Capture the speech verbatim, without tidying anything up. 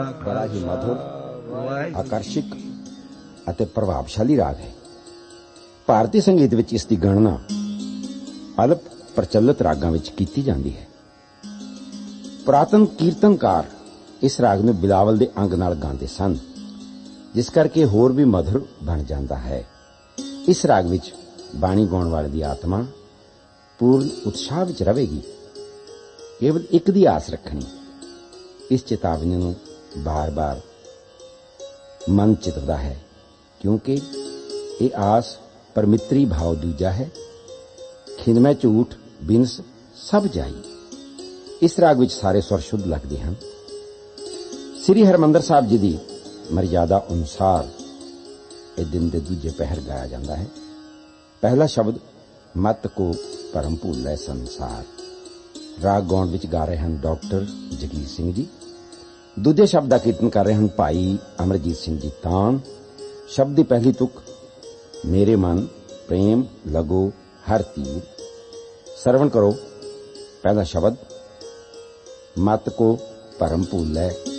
बड़ा ही मधुर, आकर्षक ਅਤੇ ਪ੍ਰਭਾਵਸ਼ਾਲੀ ਰਾਗ ਹੈ। ਭਾਰਤੀ ਸੰਗੀਤ ਵਿੱਚ ਇਸ ਦੀ ਗਣਨਾ ਅਲਪ ਪ੍ਰਚਲਿਤ ਰਾਗਾਂ ਵਿੱਚ ਕੀਤੀ ਜਾਂਦੀ ਹੈ। ਪੁਰਾਤਨ ਕੀਰਤਨਕਾਰ ਇਸ ਰਾਗ ਨੂੰ ਬਿਲਾਵਲ ਦੇ ਅੰਗ ਨਾਲ ਗਾਉਂਦੇ ਸਨ, ਜਿਸ ਕਰਕੇ ਹੋਰ ਵੀ ਮਧੁਰ ਬਣ ਜਾਂਦਾ ਹੈ। ਇਸ ਰਾਗ ਵਿੱਚ ਬਾਣੀ ਗਾਉਣ ਵਾਲੇ ਦੀ ਆਤਮਾ ਪੂਰਨ ਉਤਸ਼ਾਹ ਵਿੱਚ ਰਹੇਗੀ। ਕੇਵਲ ਇੱਕ ਦੀ ਆਸ ਰੱਖਣੀ, ਇਸ ਚੇਤਾਵਨੀ ਨੂੰ ਬਾਰ-ਬਾਰ ਮਨ ਚਿਤਵਦਾ ਹੈ, ਕਿਉਂਕਿ ਇਹ ਆਸ ਪਰਮਿੱਤਰੀ ਭਾਵ ਦੂਜਾ ਹੈ। ਖਿੰਦਮੈ ਝੂਠ ਬਿਨਸ ਸਭ ਜਾਈ। ਇਸ ਰਾਗ ਵਿੱਚ ਸਾਰੇ ਸੁਰ ਸ਼ੁੱਧ ਲੱਗਦੇ ਹਨ। ਸ੍ਰੀ ਹਰਿਮੰਦਰ ਸਾਹਿਬ ਜੀ ਦੀ ਮਰਯਾਦਾ ਅਨੁਸਾਰ ਇਹ ਦਿਨ ਦੇ ਦੂਜੇ ਪਹਿਰ ਗਾਇਆ ਜਾਂਦਾ ਹੈ। ਪਹਿਲਾ ਸ਼ਬਦ ਮਤ ਕੋ ਭਰਮ ਭੁੱਲੈ ਸੰਸਾਰ। ਰਾਗ ਗਾਉਣ ਵਿੱਚ ਗਾ ਰਹੇ ਹਨ ਡਾਕਟਰ ਜਗੀਰ ਸਿੰਘ ਜੀ। ਦੂਜੇ ਸ਼ਬਦ ਦਾ ਕੀਰਤਨ ਕਰ ਰਹੇ ਹਨ ਭਾਈ ਅਮਰਜੀਤ ਸਿੰਘ ਜੀ ਤਾਨ। ਸ਼ਬਦ ਦੀ ਪਹਿਲੀ ਤੁਕ ਮੇਰੇ ਮਨ ਪ੍ਰੇਮ ਲਗੋ ਹਰ ਤੀਰ। ਸਰਵਣ ਕਰੋ। ਪਹਿਲਾ ਸ਼ਬਦ ਮਤ ਕੋ ਭਰਮ ਭੁੱਲੈ